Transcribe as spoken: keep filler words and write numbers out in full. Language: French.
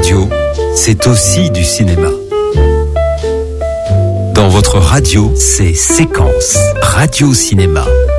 radio, c'est aussi du cinéma. Dans votre radio, c'est Séquence, Radio Cinéma.